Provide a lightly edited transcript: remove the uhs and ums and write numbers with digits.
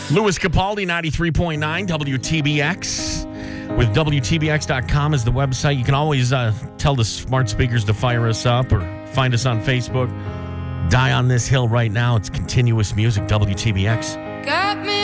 Louis Capaldi, 93.9 WTBX. With WTBX.com as the website. You can always tell the smart speakers to fire us up or find us on Facebook. Die on this hill right now. It's continuous music, WTBX. Got me